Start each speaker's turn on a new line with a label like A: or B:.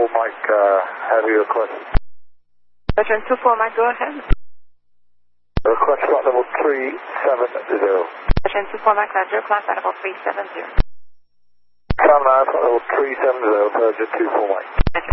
A: Mike, heavy request.
B: Veteran 24 Mike, go ahead.
A: Request flight level 370.
B: Veteran 24 Mike, Roger, flight level 370.
A: Sound now, flight level 370, Virgin 24 Mike.
B: Veteran